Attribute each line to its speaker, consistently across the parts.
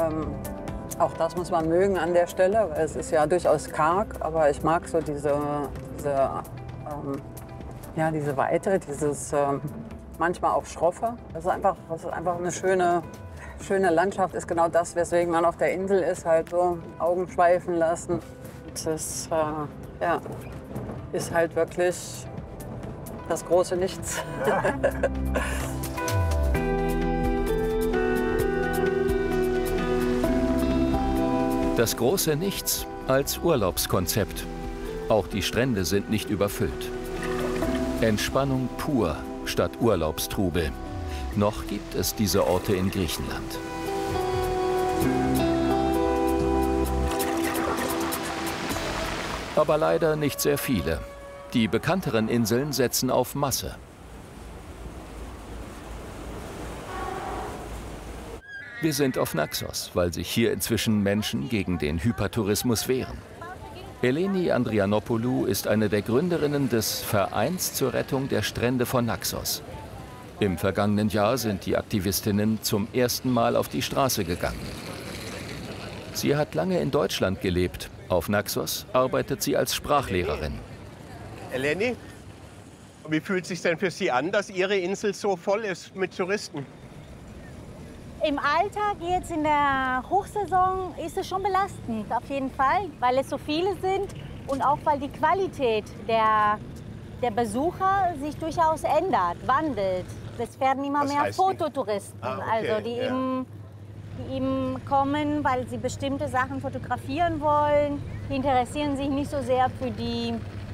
Speaker 1: auch das muss man mögen an der Stelle, weil es ist ja durchaus karg, aber ich mag so diese Weite, dieses manchmal auch schroffe. Das ist einfach eine schöne Landschaft, ist genau das, weswegen man auf der Insel ist, halt so Augen schweifen lassen. Das ist halt wirklich das große Nichts.
Speaker 2: Das große Nichts als Urlaubskonzept. Auch die Strände sind nicht überfüllt. Entspannung pur statt Urlaubstrubel. Noch gibt es diese Orte in Griechenland. Aber leider nicht sehr viele. Die bekannteren Inseln setzen auf Masse. Wir sind auf Naxos, weil sich hier inzwischen Menschen gegen den Hypertourismus wehren. Eleni Andrianopoulou ist eine der Gründerinnen des Vereins zur Rettung der Strände von Naxos. Im vergangenen Jahr sind die Aktivistinnen zum ersten Mal auf die Straße gegangen. Sie hat lange in Deutschland gelebt. Auf Naxos arbeitet sie als Sprachlehrerin.
Speaker 3: Eleni, wie fühlt es sich denn für Sie an, dass Ihre Insel so voll ist mit Touristen?
Speaker 4: Im Alltag, jetzt in der Hochsaison, ist es schon belastend, auf jeden Fall, weil es so viele sind und auch weil die Qualität der Besucher sich durchaus ändert, wandelt. Es werden immer mehr Fototouristen, also die eben kommen, weil sie bestimmte Sachen fotografieren wollen. Die interessieren sich nicht so sehr für die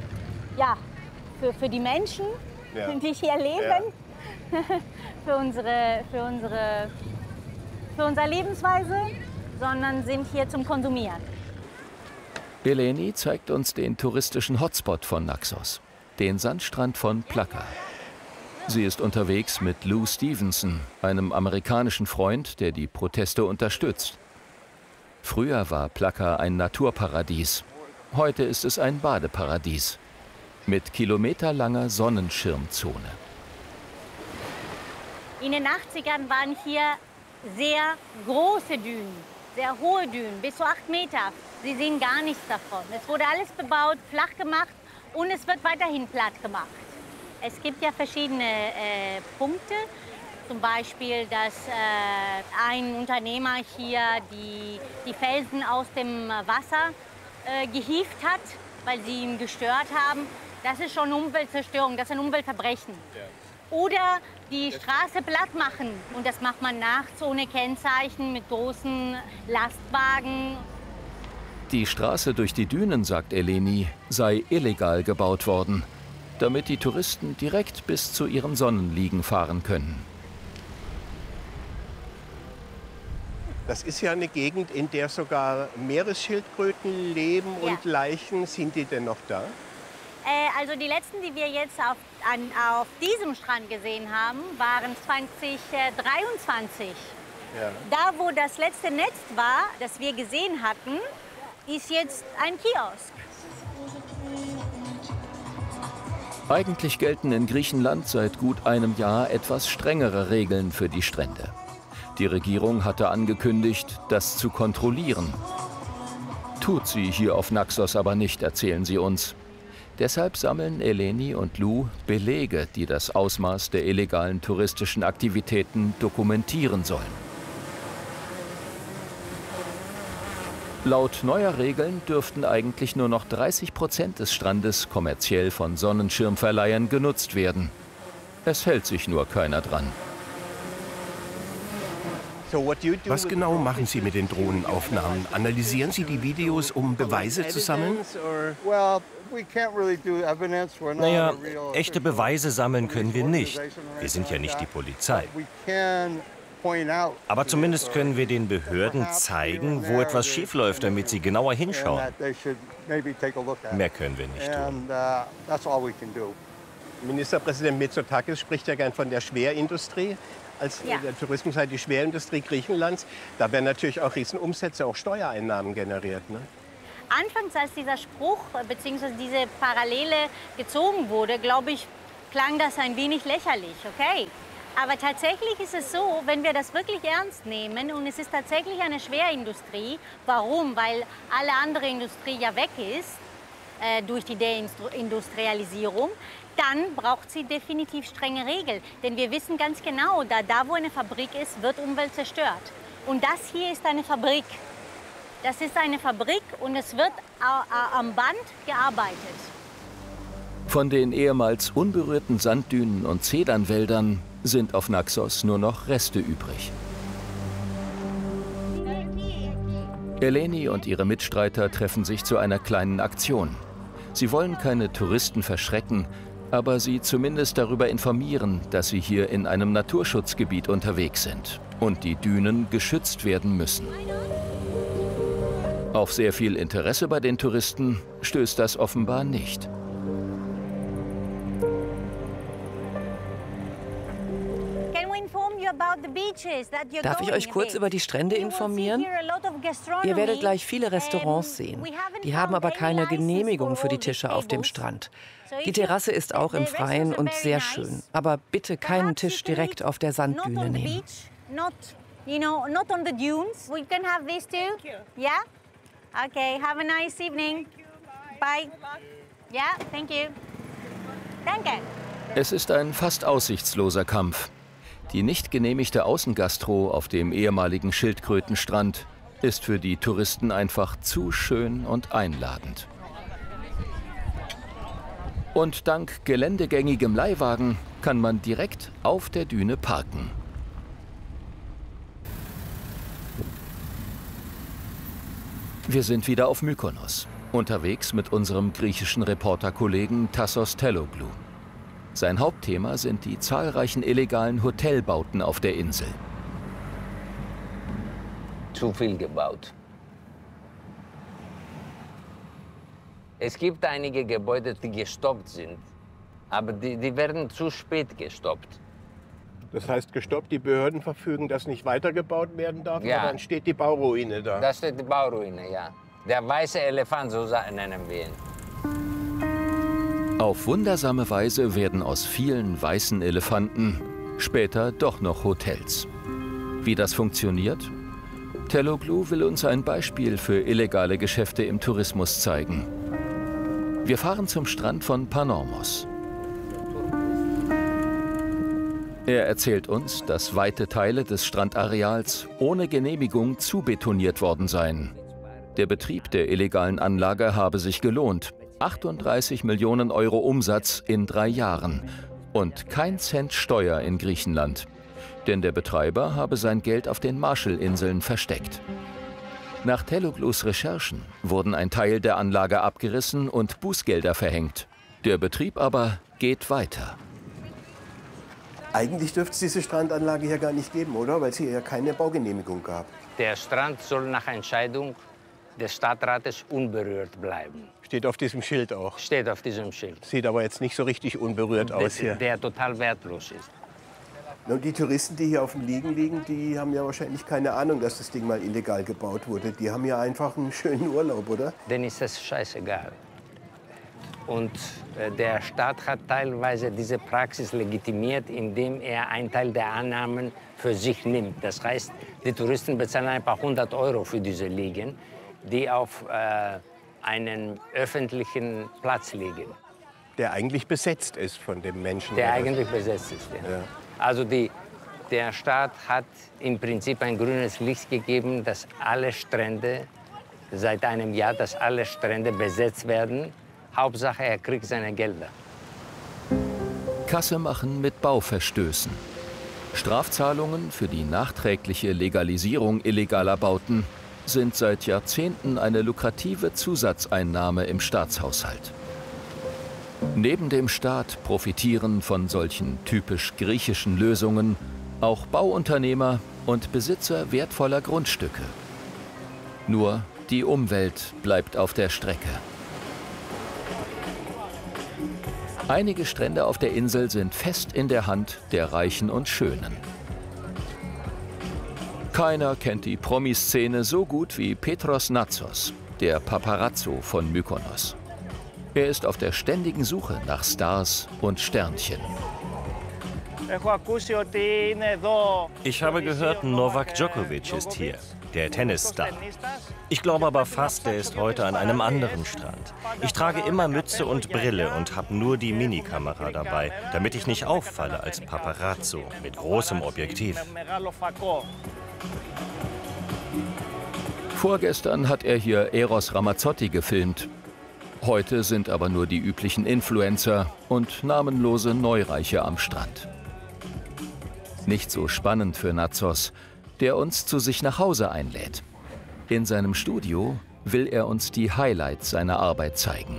Speaker 4: Menschen, die hier leben, für unsere Lebensweise, sondern sind hier zum Konsumieren.
Speaker 2: Eleni zeigt uns den touristischen Hotspot von Naxos, den Sandstrand von Plaka. Sie ist unterwegs mit Lou Stevenson, einem amerikanischen Freund, der die Proteste unterstützt. Früher war Plaka ein Naturparadies. Heute ist es ein Badeparadies mit kilometerlanger Sonnenschirmzone.
Speaker 4: In den 80ern waren hier sehr große Dünen, sehr hohe Dünen, bis zu 8 Meter. Sie sehen gar nichts davon. Es wurde alles bebaut, flach gemacht und es wird weiterhin platt gemacht. Es gibt ja verschiedene Punkte, zum Beispiel, dass ein Unternehmer hier die Felsen aus dem Wasser gehievt hat, weil sie ihn gestört haben. Das ist schon Umweltzerstörung, das ist ein Umweltverbrechen. Ja. Oder die Straße platt machen. Und das macht man nachts ohne Kennzeichen mit großen Lastwagen.
Speaker 2: Die Straße durch die Dünen, sagt Eleni, sei illegal gebaut worden, damit die Touristen direkt bis zu ihren Sonnenliegen fahren können.
Speaker 3: Das ist ja eine Gegend, in der sogar Meeresschildkröten leben und Leichen. Sind die denn noch da?
Speaker 4: Also die letzten, die wir jetzt auf diesem Strand gesehen haben, waren 2023. Ja. Da, wo das letzte Netz war, das wir gesehen hatten, ist jetzt ein Kiosk.
Speaker 2: Eigentlich gelten in Griechenland seit gut einem Jahr etwas strengere Regeln für die Strände. Die Regierung hatte angekündigt, das zu kontrollieren. Tut sie hier auf Naxos aber nicht, erzählen sie uns. Deshalb sammeln Eleni und Lou Belege, die das Ausmaß der illegalen touristischen Aktivitäten dokumentieren sollen. Laut neuer Regeln dürften eigentlich nur noch 30% des Strandes kommerziell von Sonnenschirmverleihern genutzt werden. Es hält sich nur keiner dran.
Speaker 5: Was genau machen Sie mit den Drohnenaufnahmen? Analysieren Sie die Videos, um Beweise zu sammeln?
Speaker 6: Naja, echte Beweise sammeln können wir nicht. Wir sind ja nicht die Polizei. Aber zumindest können wir den Behörden zeigen, wo etwas schiefläuft, damit sie genauer hinschauen. Mehr können wir nicht tun.
Speaker 3: Ministerpräsident Mitsotakis spricht ja gern von der Schwerindustrie. Als der Tourismus halt die Schwerindustrie Griechenlands. Da werden natürlich auch Riesenumsätze, auch Steuereinnahmen generiert. Ne?
Speaker 4: Anfangs, als dieser Spruch bzw. diese Parallele gezogen wurde, glaube ich, klang das ein wenig lächerlich. Okay, Aber tatsächlich ist es so, wenn wir das wirklich ernst nehmen und es ist tatsächlich eine Schwerindustrie, warum? Weil alle andere Industrie ja weg ist durch die Deindustrialisierung, dann braucht sie definitiv strenge Regeln. Denn wir wissen ganz genau, da wo eine Fabrik ist, wird Umwelt zerstört. Und das hier ist eine Fabrik. Das ist eine Fabrik und es wird am Band gearbeitet.
Speaker 2: Von den ehemals unberührten Sanddünen und Zedernwäldern sind auf Naxos nur noch Reste übrig. Eleni und ihre Mitstreiter treffen sich zu einer kleinen Aktion. Sie wollen keine Touristen verschrecken, aber sie zumindest darüber informieren, dass sie hier in einem Naturschutzgebiet unterwegs sind und die Dünen geschützt werden müssen. Auf sehr viel Interesse bei den Touristen stößt das offenbar nicht.
Speaker 7: Darf ich euch kurz über die Strände informieren? Ihr werdet gleich viele Restaurants sehen. Die haben aber keine Genehmigung für die Tische auf dem Strand. Die Terrasse ist auch im Freien und sehr schön. Aber bitte keinen Tisch direkt auf der Sanddüne nehmen.
Speaker 4: Okay, have a nice evening. Bye. Yeah, thank you. Danke.
Speaker 2: Es ist ein fast aussichtsloser Kampf. Die nicht genehmigte Außengastro auf dem ehemaligen Schildkrötenstrand ist für die Touristen einfach zu schön und einladend. Und dank geländegängigem Leihwagen kann man direkt auf der Düne parken. Wir sind wieder auf Mykonos, unterwegs mit unserem griechischen Reporterkollegen Tassos Telloglou. Sein Hauptthema sind die zahlreichen illegalen Hotelbauten auf der Insel.
Speaker 8: Zu viel gebaut. Es gibt einige Gebäude, die gestoppt sind, aber die werden zu spät gestoppt.
Speaker 3: Das heißt gestoppt, die Behörden verfügen, dass nicht weitergebaut werden darf,
Speaker 8: ja.
Speaker 3: Aber dann steht die Bauruine da.
Speaker 8: Da steht die Bauruine, ja. Der weiße Elefant, so nennen wir ihn.
Speaker 2: Auf wundersame Weise werden aus vielen weißen Elefanten später doch noch Hotels. Wie das funktioniert? Telloglou will uns ein Beispiel für illegale Geschäfte im Tourismus zeigen. Wir fahren zum Strand von Panormos. Er erzählt uns, dass weite Teile des Strandareals ohne Genehmigung zubetoniert worden seien. Der Betrieb der illegalen Anlage habe sich gelohnt. 38 Millionen Euro Umsatz in 3 Jahren und kein Cent Steuer in Griechenland. Denn der Betreiber habe sein Geld auf den Marshallinseln versteckt. Nach Telloglous Recherchen wurden ein Teil der Anlage abgerissen und Bußgelder verhängt. Der Betrieb aber geht weiter.
Speaker 3: Eigentlich dürfte es diese Strandanlage hier gar nicht geben, oder? Weil es hier ja keine Baugenehmigung gab.
Speaker 8: Der Strand soll nach Entscheidung des Stadtrates unberührt bleiben.
Speaker 3: Steht auf diesem Schild auch.
Speaker 8: Steht auf diesem Schild.
Speaker 3: Sieht aber jetzt nicht so richtig unberührt aus hier.
Speaker 8: Der total wertlos ist.
Speaker 3: Und die Touristen, die hier auf dem Liegen liegen, die haben ja wahrscheinlich keine Ahnung, dass das Ding mal illegal gebaut wurde. Die haben ja einfach einen schönen Urlaub, oder?
Speaker 8: Denen ist das scheißegal. Und der Staat hat teilweise diese Praxis legitimiert, indem er einen Teil der Annahmen für sich nimmt. Das heißt, die Touristen bezahlen ein paar 100 Euro für diese Liegen, die auf einen öffentlichen Platz liegen.
Speaker 3: Der eigentlich besetzt ist von dem Menschen.
Speaker 8: Der eigentlich besetzt ist, ja. Also der Staat hat im Prinzip ein grünes Licht gegeben, dass alle Strände, seit einem Jahr, dass alle Strände besetzt werden. Hauptsache, er kriegt seine Gelder.
Speaker 2: Kasse machen mit Bauverstößen. Strafzahlungen für die nachträgliche Legalisierung illegaler Bauten sind seit Jahrzehnten eine lukrative Zusatzeinnahme im Staatshaushalt. Neben dem Staat profitieren von solchen typisch griechischen Lösungen auch Bauunternehmer und Besitzer wertvoller Grundstücke. Nur die Umwelt bleibt auf der Strecke. Einige Strände auf der Insel sind fest in der Hand der Reichen und Schönen. Keiner kennt die Promi-Szene so gut wie Petros Natsos, der Paparazzo von Mykonos. Er ist auf der ständigen Suche nach Stars und Sternchen.
Speaker 6: Ich habe gehört, Novak Djokovic ist hier, der Tennisstar. Ich glaube aber fast, er ist heute an einem anderen Strand. Ich trage immer Mütze und Brille und habe nur die Minikamera dabei, damit ich nicht auffalle als Paparazzo mit großem Objektiv.
Speaker 2: Vorgestern hat er hier Eros Ramazzotti gefilmt. Heute sind aber nur die üblichen Influencer und namenlose Neureiche am Strand. Nicht so spannend für Natsos, der uns zu sich nach Hause einlädt. In seinem Studio will er uns die Highlights seiner Arbeit zeigen.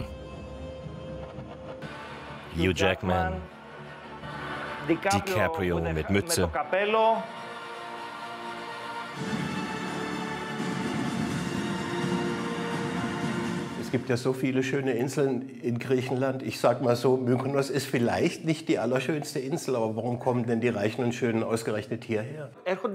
Speaker 6: Hugh Jackman, DiCaprio mit Mütze.
Speaker 3: Es gibt ja so viele schöne Inseln in Griechenland. Ich sag mal so, Mykonos ist vielleicht nicht die allerschönste Insel, aber warum kommen denn die Reichen und Schönen ausgerechnet hierher?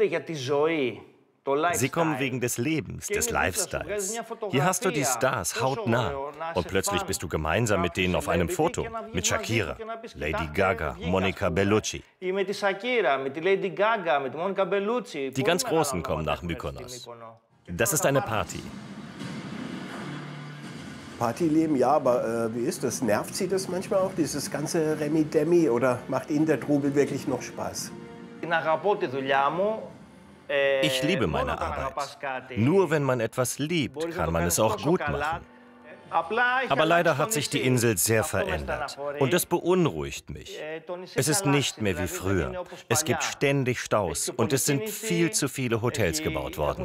Speaker 6: Sie kommen wegen des Lebens, des Lifestyles. Hier hast du die Stars hautnah. Und plötzlich bist du gemeinsam mit denen auf einem Foto. Mit Shakira, Lady Gaga, Monica Bellucci. Die ganz Großen kommen nach Mykonos. Das ist eine Party.
Speaker 3: Partyleben, ja, aber wie ist das? Nervt Sie das manchmal auch, dieses ganze Remi-Demi? Oder macht Ihnen der Trubel wirklich noch Spaß?
Speaker 6: Ich liebe meine Arbeit. Nur wenn man etwas liebt, kann man es auch gut machen. Aber leider hat sich die Insel sehr verändert. Und das beunruhigt mich. Es ist nicht mehr wie früher. Es gibt ständig Staus und es sind viel zu viele Hotels gebaut worden.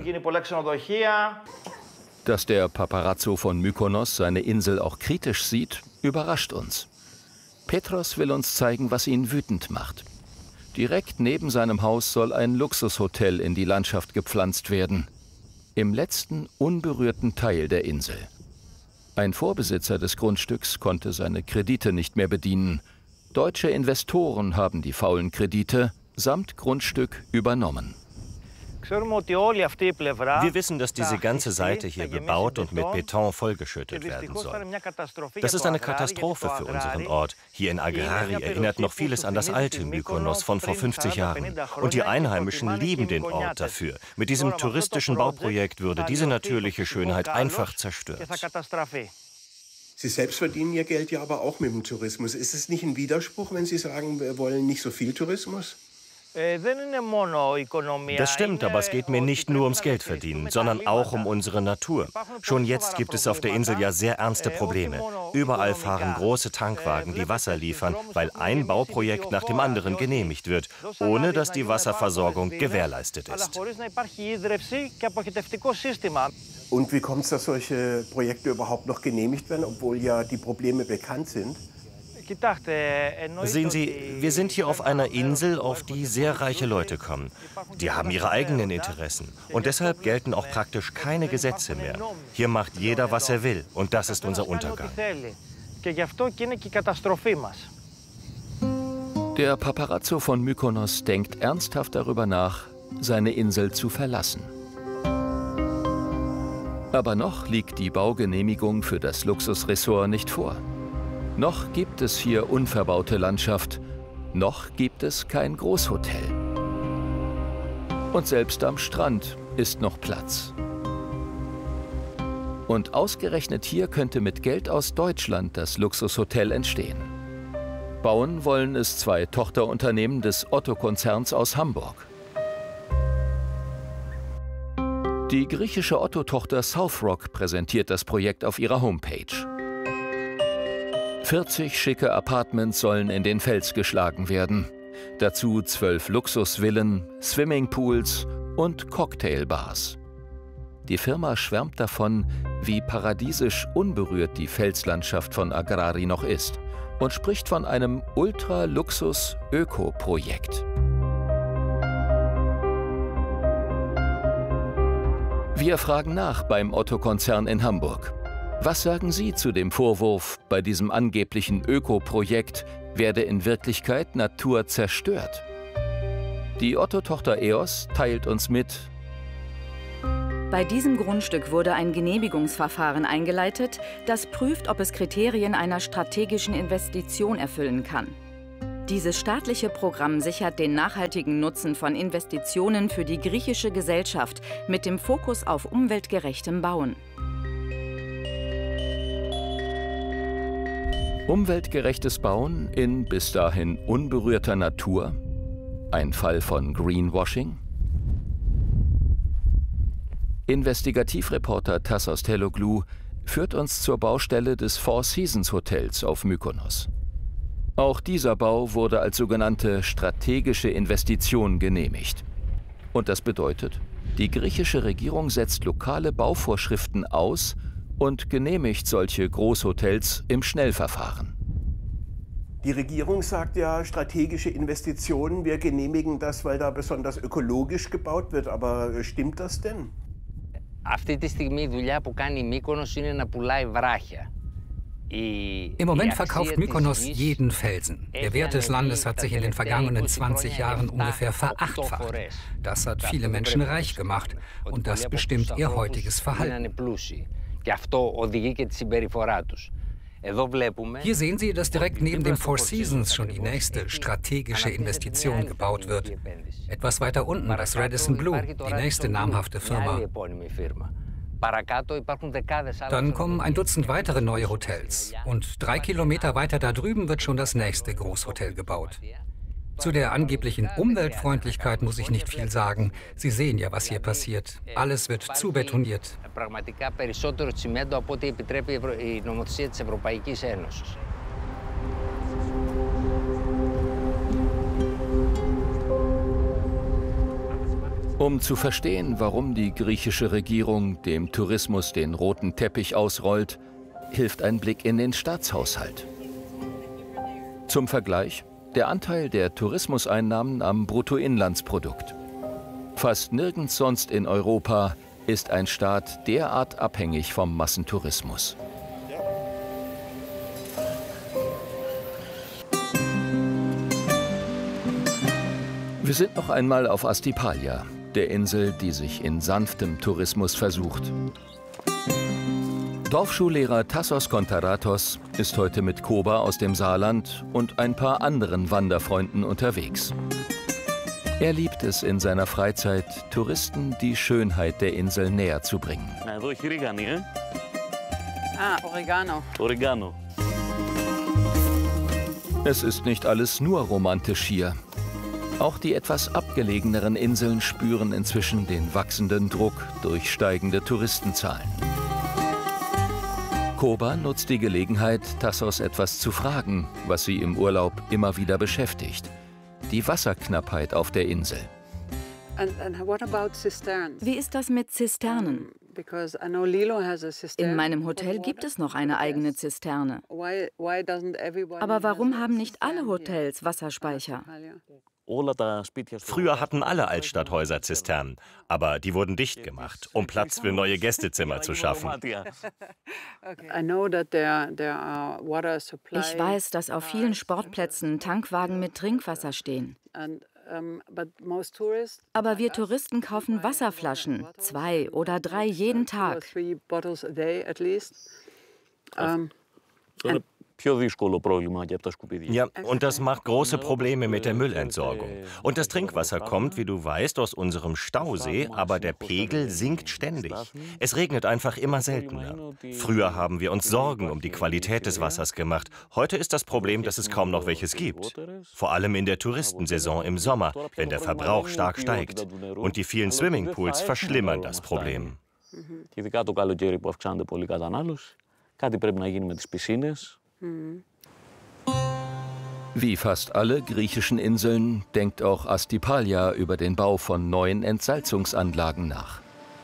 Speaker 2: Dass der Paparazzo von Mykonos seine Insel auch kritisch sieht, überrascht uns. Petros will uns zeigen, was ihn wütend macht. Direkt neben seinem Haus soll ein Luxushotel in die Landschaft gepflanzt werden. Im letzten, unberührten Teil der Insel. Ein Vorbesitzer des Grundstücks konnte seine Kredite nicht mehr bedienen. Deutsche Investoren haben die faulen Kredite samt Grundstück übernommen.
Speaker 6: Wir wissen, dass diese ganze Seite hier bebaut und mit Beton vollgeschüttet werden soll. Das ist eine Katastrophe für unseren Ort. Hier in Agrari erinnert noch vieles an das alte Mykonos von vor 50 Jahren. Und die Einheimischen lieben den Ort dafür. Mit diesem touristischen Bauprojekt würde diese natürliche Schönheit einfach zerstört.
Speaker 3: Sie selbst verdienen Ihr Geld ja aber auch mit dem Tourismus. Ist es nicht ein Widerspruch, wenn Sie sagen, wir wollen nicht so viel Tourismus?
Speaker 6: Das stimmt, aber es geht mir nicht nur ums Geld verdienen, sondern auch um unsere Natur. Schon jetzt gibt es auf der Insel ja sehr ernste Probleme. Überall fahren große Tankwagen, die Wasser liefern, weil ein Bauprojekt nach dem anderen genehmigt wird, ohne dass die Wasserversorgung gewährleistet ist.
Speaker 3: Und wie kommt es, dass solche Projekte überhaupt noch genehmigt werden, obwohl ja die Probleme bekannt sind?
Speaker 6: Sehen Sie, wir sind hier auf einer Insel, auf die sehr reiche Leute kommen. Die haben ihre eigenen Interessen. Und deshalb gelten auch praktisch keine Gesetze mehr. Hier macht jeder, was er will. Und das ist unser Untergang.
Speaker 2: Der Paparazzo von Mykonos denkt ernsthaft darüber nach, seine Insel zu verlassen. Aber noch liegt die Baugenehmigung für das Luxusressort nicht vor. Noch gibt es hier unverbaute Landschaft, noch gibt es kein Großhotel. Und selbst am Strand ist noch Platz. Und ausgerechnet hier könnte mit Geld aus Deutschland das Luxushotel entstehen. Bauen wollen es 2 Tochterunternehmen des Otto-Konzerns aus Hamburg. Die griechische Otto-Tochter Southrock präsentiert das Projekt auf ihrer Homepage. 40 schicke Apartments sollen in den Fels geschlagen werden. Dazu 12 Luxusvillen, Swimmingpools und Cocktailbars. Die Firma schwärmt davon, wie paradiesisch unberührt die Felslandschaft von Agrari noch ist und spricht von einem Ultra-Luxus-Öko-Projekt. Wir fragen nach beim Otto-Konzern in Hamburg. Was sagen Sie zu dem Vorwurf, bei diesem angeblichen Öko-Projekt werde in Wirklichkeit Natur zerstört? Die Otto-Tochter EOS teilt uns mit:
Speaker 9: Bei diesem Grundstück wurde ein Genehmigungsverfahren eingeleitet, das prüft, ob es Kriterien einer strategischen Investition erfüllen kann. Dieses staatliche Programm sichert den nachhaltigen Nutzen von Investitionen für die griechische Gesellschaft mit dem Fokus auf umweltgerechtem Bauen.
Speaker 2: Umweltgerechtes Bauen in bis dahin unberührter Natur? Ein Fall von Greenwashing? Investigativreporter Tassos Teloglu führt uns zur Baustelle des Four Seasons Hotels auf Mykonos. Auch dieser Bau wurde als sogenannte strategische Investition genehmigt. Und das bedeutet, die griechische Regierung setzt lokale Bauvorschriften aus und genehmigt solche Großhotels im Schnellverfahren.
Speaker 5: Die Regierung sagt ja, strategische Investitionen, wir genehmigen das, weil da besonders ökologisch gebaut wird. Aber stimmt das denn?
Speaker 10: Im Moment verkauft Mykonos jeden Felsen. Der Wert des Landes hat sich in den vergangenen 20 Jahren ungefähr verachtfacht. Das hat viele Menschen reich gemacht und das bestimmt ihr heutiges Verhalten. Hier sehen Sie, dass direkt neben dem Four Seasons schon die nächste strategische Investition gebaut wird. Etwas weiter unten das Radisson Blu, die nächste namhafte Firma. Dann kommen ein Dutzend weitere neue Hotels. Und 3 Kilometer weiter da drüben wird schon das nächste Großhotel gebaut. Zu der angeblichen Umweltfreundlichkeit muss ich nicht viel sagen. Sie sehen ja, was hier passiert. Alles wird zubetoniert.
Speaker 2: Um zu verstehen, warum die griechische Regierung dem Tourismus den roten Teppich ausrollt, hilft ein Blick in den Staatshaushalt. Zum Vergleich: der Anteil der Tourismuseinnahmen am Bruttoinlandsprodukt. Fast nirgends sonst in Europa ist ein Staat derart abhängig vom Massentourismus. Wir sind noch einmal auf Astypalia, der Insel, die sich in sanftem Tourismus versucht. Dorfschullehrer Tassos Kontaratos ist heute mit Koba aus dem Saarland und ein paar anderen Wanderfreunden unterwegs. Er liebt es in seiner Freizeit, Touristen die Schönheit der Insel näher zu bringen.
Speaker 1: Oregano.
Speaker 11: Oregano.
Speaker 2: Es ist nicht alles nur romantisch hier. Auch die etwas abgelegeneren Inseln spüren inzwischen den wachsenden Druck durch steigende Touristenzahlen. Koba nutzt die Gelegenheit, Tassos etwas zu fragen, was sie im Urlaub immer wieder beschäftigt: die Wasserknappheit auf der Insel.
Speaker 9: Wie ist das mit Zisternen? In meinem Hotel gibt es noch eine eigene Zisterne. Aber warum haben nicht alle Hotels Wasserspeicher?
Speaker 6: Früher hatten alle Altstadthäuser Zisternen, aber die wurden dicht gemacht, um Platz für neue Gästezimmer zu schaffen.
Speaker 9: Ich weiß, dass auf vielen Sportplätzen Tankwagen mit Trinkwasser stehen. Aber wir Touristen kaufen Wasserflaschen, 2 oder 3 jeden Tag.
Speaker 6: Ja, und das macht große Probleme mit der Müllentsorgung. Und das Trinkwasser kommt, wie du weißt, aus unserem Stausee, aber der Pegel sinkt ständig. Es regnet einfach immer seltener. Früher haben wir uns Sorgen um die Qualität des Wassers gemacht. Heute ist das Problem, dass es kaum noch welches gibt. Vor allem in der Touristensaison im Sommer, wenn der Verbrauch stark steigt. Und die vielen Swimmingpools verschlimmern das Problem.
Speaker 2: Wie fast alle griechischen Inseln denkt auch Astypalia über den Bau von neuen Entsalzungsanlagen nach.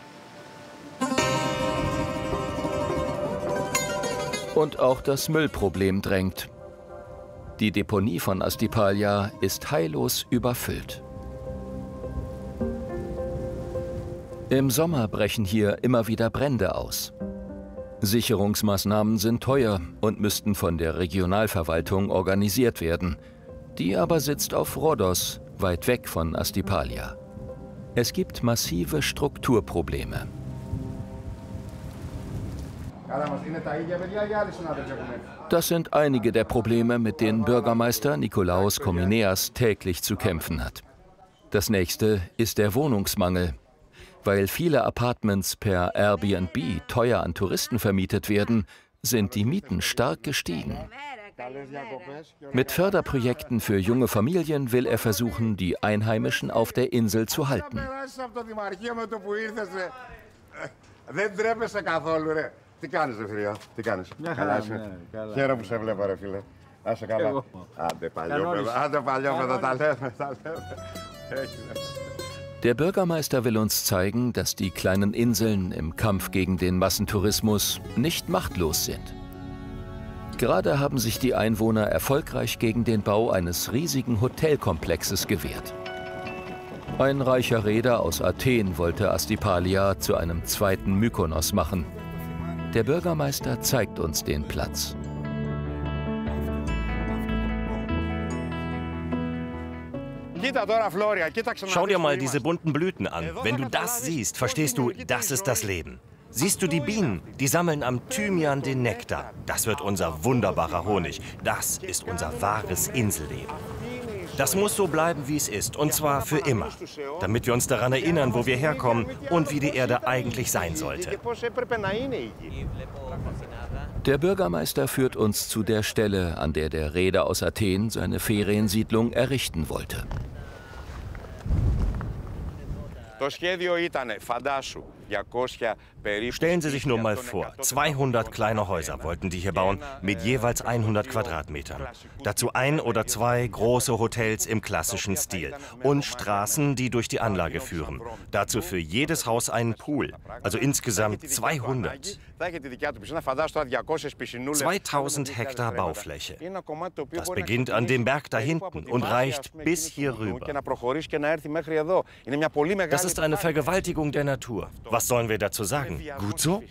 Speaker 2: Und auch das Müllproblem drängt. Die Deponie von Astypalia ist heillos überfüllt. Im Sommer brechen hier immer wieder Brände aus. Sicherungsmaßnahmen sind teuer und müssten von der Regionalverwaltung organisiert werden. Die aber sitzt auf Rhodos, weit weg von Astypalia. Es gibt massive Strukturprobleme. Das sind einige der Probleme, mit denen Bürgermeister Nikolaos Komineas täglich zu kämpfen hat. Das nächste ist der Wohnungsmangel. Weil viele Apartments per Airbnb teuer an Touristen vermietet werden, sind die Mieten stark gestiegen. Mit Förderprojekten für junge Familien will er versuchen, die Einheimischen auf der Insel zu halten. Der Bürgermeister will uns zeigen, dass die kleinen Inseln im Kampf gegen den Massentourismus nicht machtlos sind. Gerade haben sich die Einwohner erfolgreich gegen den Bau eines riesigen Hotelkomplexes gewehrt. Ein reicher Reeder aus Athen wollte Astypalia zu einem zweiten Mykonos machen. Der Bürgermeister zeigt uns den Platz.
Speaker 6: Schau dir mal diese bunten Blüten an. Wenn du das siehst, verstehst du, das ist das Leben. Siehst du die Bienen? Die sammeln am Thymian den Nektar. Das wird unser wunderbarer Honig. Das ist unser wahres Inselleben. Das muss so bleiben, wie es ist, und zwar für immer. Damit wir uns daran erinnern, wo wir herkommen und wie die Erde eigentlich sein sollte.
Speaker 2: Der Bürgermeister führt uns zu der Stelle, an der der Reeder aus Athen seine Feriensiedlung errichten wollte.
Speaker 6: Stellen Sie sich nur mal vor, 200 kleine Häuser wollten die hier bauen, mit jeweils 100 Quadratmetern. Dazu 1 oder 2 große Hotels im klassischen Stil und Straßen, die durch die Anlage führen. Dazu für jedes Haus einen Pool, also insgesamt 200. 2000 Hektar Baufläche. Das beginnt an dem Berg da hinten und reicht bis hier rüber. Das ist eine Vergewaltigung der Natur. Was sollen wir dazu sagen? Gut so?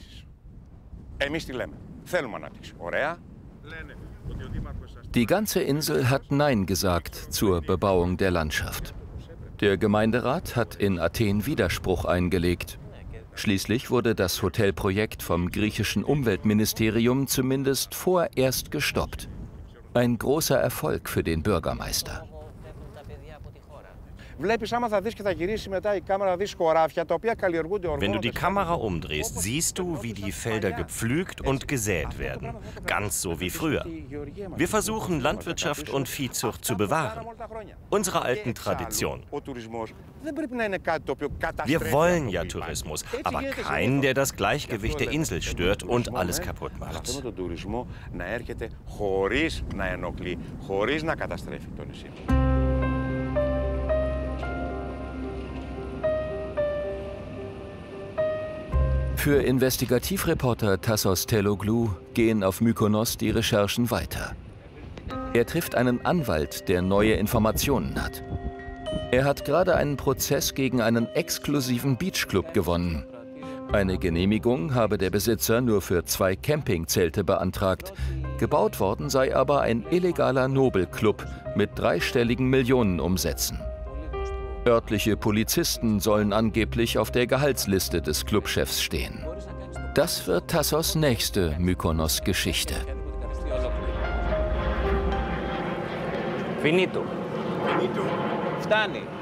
Speaker 2: Die ganze Insel hat Nein gesagt zur Bebauung der Landschaft. Der Gemeinderat hat in Athen Widerspruch eingelegt. Schließlich wurde das Hotelprojekt vom griechischen Umweltministerium zumindest vorerst gestoppt. Ein großer Erfolg für den Bürgermeister.
Speaker 6: Wenn du die Kamera umdrehst, siehst du, wie die Felder gepflügt und gesät werden. Ganz so wie früher. Wir versuchen, Landwirtschaft und Viehzucht zu bewahren. Unsere alten Traditionen. Wir wollen ja Tourismus, aber keinen, der das Gleichgewicht der Insel stört und alles kaputt macht.
Speaker 2: Für Investigativreporter Tassos Teloglu gehen auf Mykonos die Recherchen weiter. Er trifft einen Anwalt, der neue Informationen hat. Er hat gerade einen Prozess gegen einen exklusiven Beachclub gewonnen. Eine Genehmigung habe der Besitzer nur für 2 Campingzelte beantragt. Gebaut worden sei aber ein illegaler Nobelclub mit 3-stelligen Millionenumsätzen. Örtliche Polizisten sollen angeblich auf der Gehaltsliste des Clubchefs stehen. Das wird Tassos nächste Mykonos-Geschichte.
Speaker 8: Finito. Finito. Φτάνει.